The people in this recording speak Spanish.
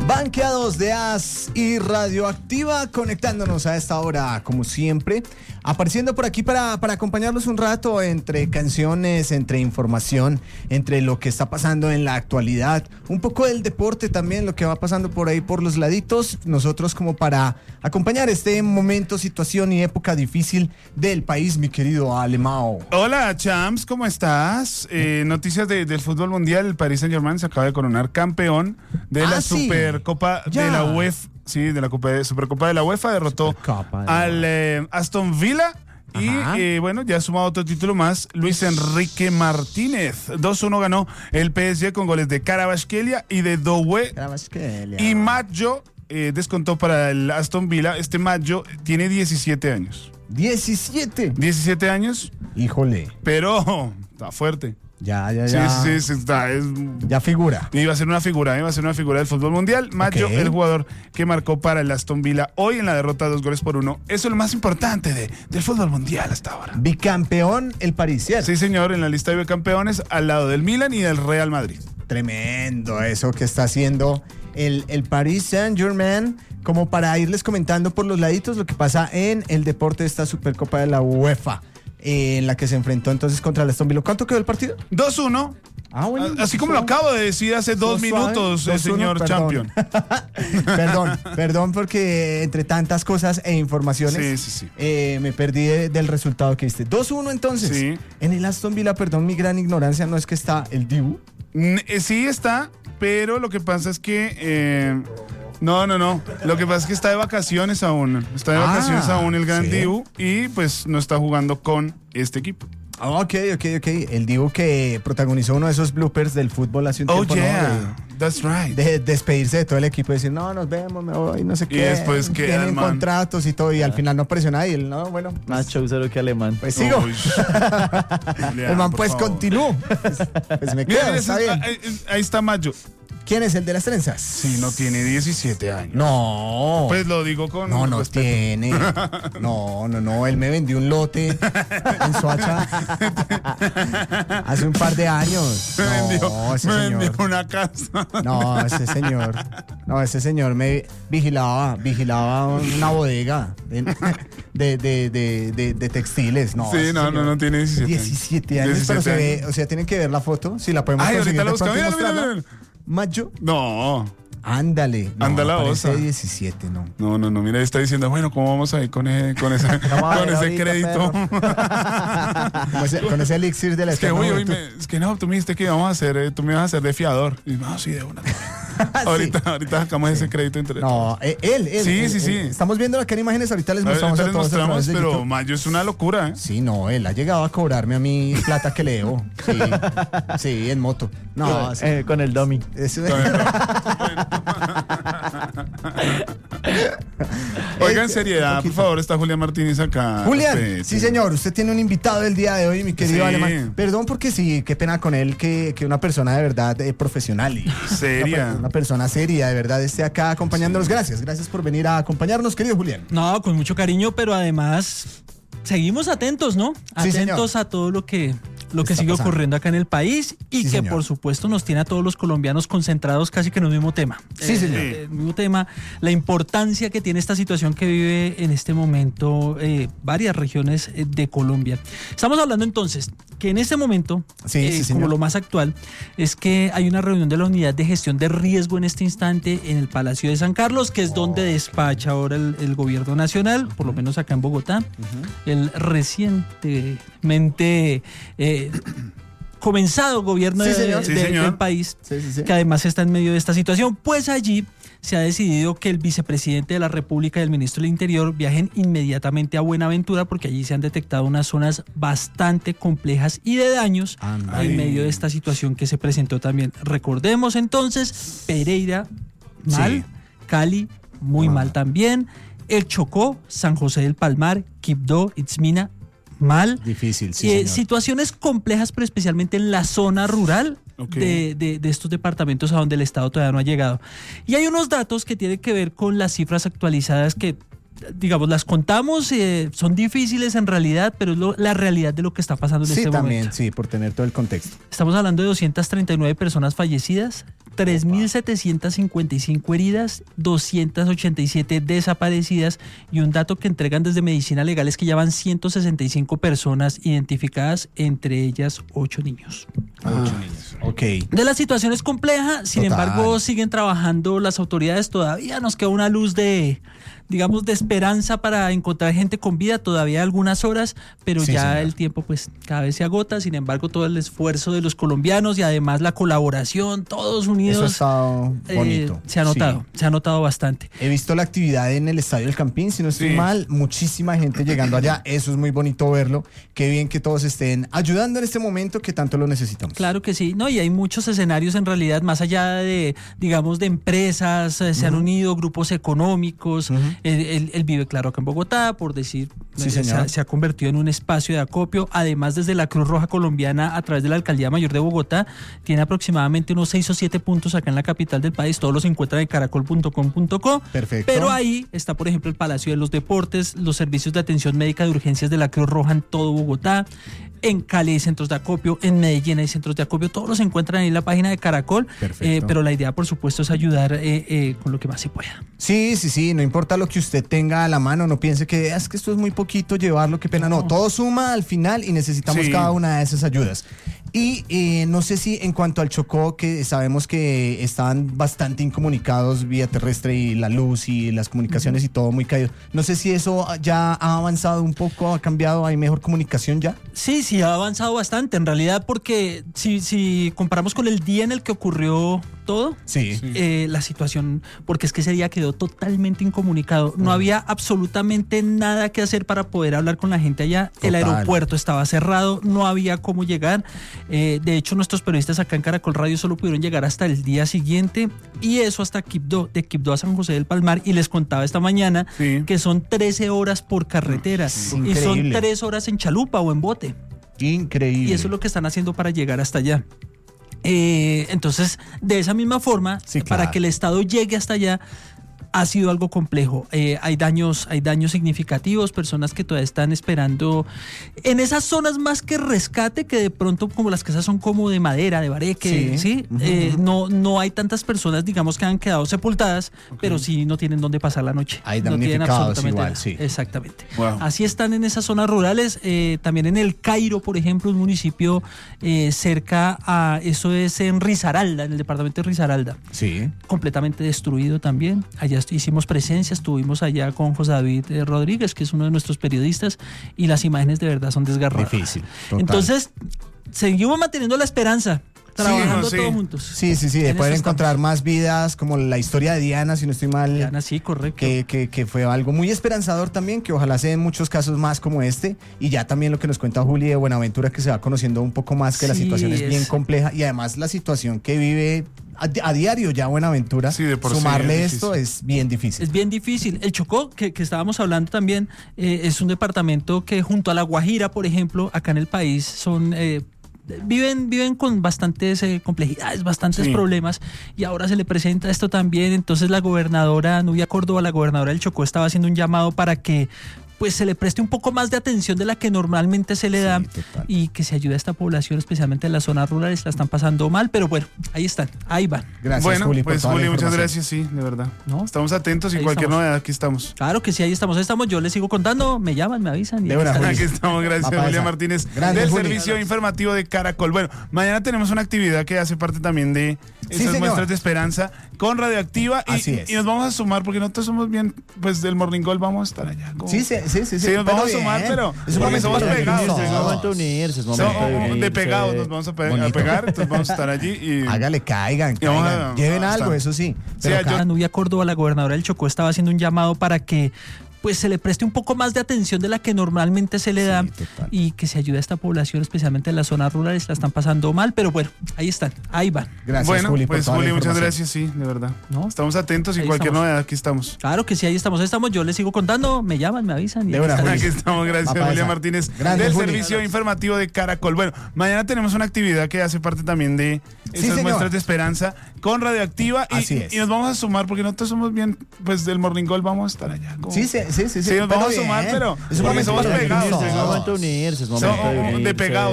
Banqueados de AS y Radioactiva, conectándonos a esta hora, como siempre, apareciendo por aquí para acompañarlos un rato entre canciones, entre información, entre lo que está pasando en la actualidad, un poco del deporte también, lo que va pasando por ahí por los laditos, nosotros como para acompañar este momento, situación y época difícil del país, mi querido Alemão. Hola, Champs, ¿cómo estás? Noticias del fútbol mundial, el Paris Saint-Germain se acaba de coronar campeón de la Supercopa de la UEFA. Sí, de la Supercopa de la UEFA, derrotó al Aston Villa. Y bueno, ya ha sumado otro título más, Luis Enrique Martínez. 2-1 ganó el PSG con goles de Kvaratskhelia y de Doué. Y Maggio descontó para el Aston Villa. Este Maggio tiene 17 años. ¿17 años? Híjole. Pero está fuerte. Ya. Sí, está. Ya figura. Iba a ser una figura del fútbol mundial. Maggio, el jugador que marcó para el Aston Villa hoy en la derrota 2-1. Eso es lo más importante del fútbol mundial hasta ahora. Bicampeón el Paris, ¿cierto? Sí, señor, en la lista de bicampeones al lado del Milan y del Real Madrid. Tremendo eso que está haciendo el Paris Saint-Germain, como para irles comentando por los laditos lo que pasa en el deporte de esta Supercopa de la UEFA. En la que se enfrentó entonces contra el Aston Villa. ¿Cuánto quedó el partido? 2-1. Bueno, así como lo acabo de decir hace 2 minutos, el señor Champion. Perdón, porque entre tantas cosas e informaciones sí. Me perdí del resultado que diste. 2-1 entonces. Sí. En el Aston Villa, perdón mi gran ignorancia, ¿no es que está el Dibu? Sí está, pero lo que pasa es que... No. Lo que pasa es que está de vacaciones aún. El gran Dibu y pues no está jugando con este equipo. Ok. El Dibu que protagonizó uno de esos bloopers del fútbol hace un tiempo. That's right. De despedirse de todo el equipo y decir, no, nos vemos, me voy, no sé qué. Y después que tienen contratos y todo, y al final no apareció nadie. Y él, no, bueno. Más chaucero que alemán. Pues sigo. El man pues continuó. Pues me quedo, está bien. Ahí está Maggio. ¿Quién es el de las trenzas? Sí, no tiene 17 años. No. Pues lo digo con No respeto. tiene. No. Él me vendió un lote en Soacha hace un par de años. Me vendió una casa. Ese señor me vigilaba una bodega de textiles. No, sí, no tiene 17 años. Pero se ve, o sea, tienen que ver la foto. Si la podemos conseguir. Ahorita la buscamos. Mira. Maggio. No. Ándale. Ándala, osa. 17, no. No. Mira, está diciendo, bueno, ¿cómo vamos a ir con ese crédito? con ese elixir de la es que no, tú me dijiste que íbamos a hacer, tú me ibas a hacer de fiador. Y no, sí, de una. Ahorita sacamos ese crédito entre todos. No, él. Sí. Estamos viendo acá en imágenes, ahorita les mostramos a todos. Pero Maggio es una locura, ¿eh? Sí, no, él ha llegado a cobrarme a mí plata que le debo. Sí, en moto. No, con el dummy. Oigan, seriedad, por favor, está Julián Martínez acá. Julián, sí señor, usted tiene un invitado el día de hoy, mi querido Alemán. Perdón porque sí, qué pena con él, que una persona de verdad profesional y seria. Una persona seria, de verdad, esté acá acompañándonos. Gracias por venir a acompañarnos, querido Julián. No, con mucho cariño, pero además seguimos atentos, ¿no? Atentos a todo lo que sigue ocurriendo acá en el país y que por supuesto nos tiene a todos los colombianos concentrados casi que en el mismo tema. Sí, señor. El mismo tema, la importancia que tiene esta situación que vive en este momento varias regiones de Colombia. Estamos hablando entonces que en este momento, como lo más actual, es que hay una reunión de la Unidad de Gestión de Riesgo en este instante en el Palacio de San Carlos, que es donde despacha ahora el gobierno nacional, por lo menos acá en Bogotá. El recientemente comenzado gobierno del país, que además está en medio de esta situación, pues allí se ha decidido que el vicepresidente de la República y el ministro del Interior viajen inmediatamente a Buenaventura, porque allí se han detectado unas zonas bastante complejas y de daños en medio de esta situación que se presentó también. Recordemos entonces, Pereira, mal, Cali, muy mal también, el Chocó, San José del Palmar, Quibdó, Itzmina, mal. Difícil, sí, situaciones complejas, pero especialmente en la zona rural de estos departamentos a donde el Estado todavía no ha llegado. Y hay unos datos que tienen que ver con las cifras actualizadas que, digamos, las contamos, son difíciles en realidad, pero es la realidad de lo que está pasando en este momento. Sí, por tener todo el contexto. Estamos hablando de 239 personas fallecidas, 3.755 heridas, 287 desaparecidas y un dato que entregan desde Medicina Legal es que ya van 165 personas identificadas, entre ellas 8 niños. 8 niños. Ok. De la situación es compleja, sin embargo siguen trabajando las autoridades, todavía nos queda una luz de esperanza para encontrar gente con vida, todavía algunas horas, pero sí, ya el tiempo pues cada vez se agota. Sin embargo, todo el esfuerzo de los colombianos y además la colaboración, todos unidos, eso ha estado bonito. Se ha notado bastante. He visto la actividad en el Estadio del Campín, si no estoy mal, muchísima gente llegando allá, eso es muy bonito verlo, qué bien que todos estén ayudando en este momento que tanto lo necesitamos. Claro que sí, y hay muchos escenarios en realidad, más allá de empresas, se han unido grupos económicos. Él vive, claro, acá en Bogotá, por decir, se ha convertido en un espacio de acopio. Además, desde la Cruz Roja Colombiana, a través de la Alcaldía Mayor de Bogotá, tiene aproximadamente unos 6 o 7 puntos acá en la capital del país. Todos los encuentran en caracol.com.co. Perfecto. Pero ahí está, por ejemplo, el Palacio de los Deportes, los servicios de atención médica de urgencias de la Cruz Roja en todo Bogotá. En Cali hay centros de acopio, en Medellín hay centros de acopio, todos los encuentran ahí en la página de Caracol, pero la idea, por supuesto, es ayudar con lo que más se pueda. Sí, no importa lo que usted tenga a la mano, no piense que es que esto es muy poquito llevarlo, qué pena, no, todo suma al final y necesitamos cada una de esas ayudas. Y no sé si en cuanto al Chocó, que sabemos que estaban bastante incomunicados vía terrestre y la luz y las comunicaciones y todo muy caído, no sé si eso ya ha avanzado un poco, ha cambiado, hay mejor comunicación ya. Sí, ha avanzado bastante en realidad, porque si comparamos con el día en el que ocurrió todo, la situación, porque es que ese día quedó totalmente incomunicado, no había absolutamente nada que hacer para poder hablar con la gente allá. El aeropuerto estaba cerrado, no había cómo llegar. De hecho, nuestros periodistas acá en Caracol Radio solo pudieron llegar hasta el día siguiente, y eso hasta Quibdó, de Quibdó a San José del Palmar, y les contaba esta mañana que son 13 horas por carretera y son 3 horas en chalupa o en bote. Increíble. Y eso es lo que están haciendo para llegar hasta allá. Entonces, de esa misma forma, para que el Estado llegue hasta allá, ha sido algo complejo. Hay daños significativos, personas que todavía están esperando en esas zonas más que rescate, que de pronto, como las casas son como de madera, de bareque, no hay tantas personas, digamos, que han quedado sepultadas, pero sí no tienen dónde pasar la noche. Hay damnificados igual, Exactamente. Wow. Así están en esas zonas rurales. También en El Cairo, por ejemplo, un municipio cerca a, eso es en Risaralda, en el departamento de Risaralda. Sí. Completamente destruido también. Allá hicimos presencia, estuvimos allá con José David Rodríguez, que es uno de nuestros periodistas, y las imágenes de verdad son desgarradoras. Difícil, total. Entonces, seguimos manteniendo la esperanza, trabajando todos juntos. Sí, de poder encontrar más vidas, como la historia de Diana, si no estoy mal. Diana, sí, correcto. Que fue algo muy esperanzador también, que ojalá se den muchos casos más como este, y ya también lo que nos cuenta Juli de Buenaventura, que se va conociendo un poco más, que la situación es bien compleja, y además la situación que vive a diario ya Buenaventura, sumarle esto es bien difícil. Es bien difícil. El Chocó, que estábamos hablando también, es un departamento que junto a La Guajira, por ejemplo, acá en el país son... Viven con bastantes complejidades, bastantes problemas, y ahora se le presenta esto también. Entonces la gobernadora Nubia Córdoba, la gobernadora del Chocó, estaba haciendo un llamado para que pues se le preste un poco más de atención de la que normalmente se le da, y que se ayude a esta población, especialmente en las zonas rurales, la están pasando mal, pero bueno, ahí están, ahí van. Gracias, bueno, Juli, pues Juli, muchas gracias, de verdad. ¿No? Estamos atentos y cualquier novedad, aquí estamos. Claro que sí, ahí estamos, yo les sigo contando, me llaman, me avisan. Aquí estamos, gracias, Julián Martínez, del Servicio Informativo de Caracol. Bueno, mañana tenemos una actividad que hace parte también de esas muestras de esperanza con Radioactiva, y nos vamos a sumar, porque nosotros somos bien, pues del Morning Call vamos a estar allá. Sí, nos vamos a sumar, pero porque somos pegados. Es momento de unirse, de pegados nos vamos a pegar, entonces vamos a estar allí y... Hágale, caigan. Lleven algo, eso sí. Pero Nubia Córdoba, la gobernadora del Chocó, estaba haciendo un llamado para que pues se le preste un poco más de atención de la que normalmente se le da, y que se ayude a esta población, especialmente en las zonas rurales, la están pasando mal, pero bueno, ahí están, ahí van. Gracias, bueno, Juli, pues Juli, muchas gracias, de verdad. Estamos atentos y cualquier novedad, aquí estamos. Claro que sí, ahí estamos, yo les sigo contando, me llaman, me avisan. Aquí estamos, gracias, Julián Martínez, del Servicio Informativo de Caracol. Bueno, mañana tenemos una actividad que hace parte también de esas muestras de esperanza con Radioactiva, y nos vamos a sumar, porque nosotros somos bien, pues del Morning Call vamos a estar allá. Sí, nos vamos a sumar, pero porque somos pegados. Es momento de unirse, de pegados nos vamos a